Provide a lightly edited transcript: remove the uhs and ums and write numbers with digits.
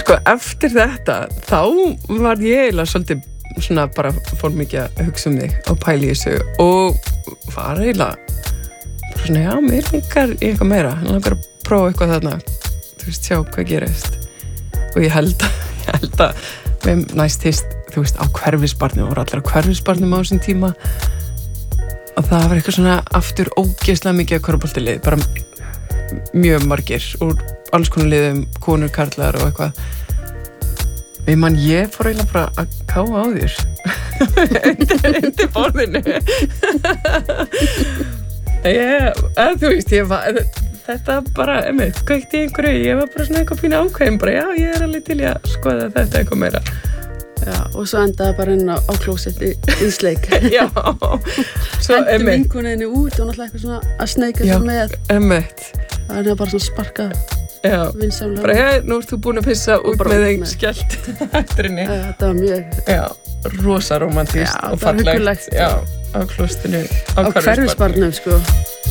Sko, eftir þetta, þá var ég eiginlega svolítið svona bara fór mikið að hugsa þig og pæla í þessu og var eiginlega bara svona, já, mér langar í eitthvað meira. Ég langar að prófa eitthvað þarna, þú veist, sjá hvað gerist. Og ég held að við næst hist, þú veist, á Hverfisbarnum, voru allir á Hverfisbarnum á þessum tíma og það var eitthvað svona aftur ógeðslega mikið af körfuboltalið, bara mjög margir úr alls konar liðum, konur, karlar og eitthvað. Ég fór eiginlega bara að káfa á þér undir borðinu. Þú veist, þetta bara, kveikti í einhverju, ég var bara svona eitthvað pínu ákveðin, bara já, ég alveg til í að skoða þetta eitthvað meira. Já, og svo endaði bara inn á klósetti í sleik. Já. Hendur vinkoninni út og náttúrulega eitthvað svona að sneika sig með. Það er bara svona sparkað. Já, vinsamlega. Bara, nú ert þú búin að pissa út með þeim skellt hætturinni. Þetta var mjög... Já, rosa romantískt og fallegt. Já, á klóstinu. Á Hverfisbarnum, sko.